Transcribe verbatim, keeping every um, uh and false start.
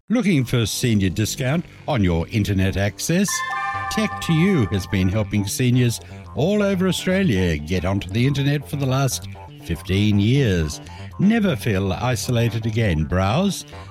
Looking for senior discount on your internet access? Tech to You has been helping seniors all over Australia get onto the internet for the last fifteen years. Never feel isolated again. Browse,